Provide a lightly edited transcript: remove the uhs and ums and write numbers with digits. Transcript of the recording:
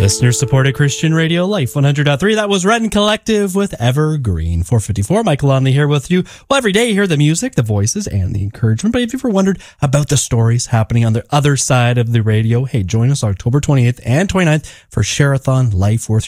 Listener-supported Christian radio, Life 100.3. That was Red and Collective with Evergreen. 454, Michael Lonley here with you. Well, every day you hear the music, the voices, and the encouragement. But if you've ever wondered about the stories happening on the other side of the radio, hey, join us October 28th and 29th for Share-a-thon Life Worth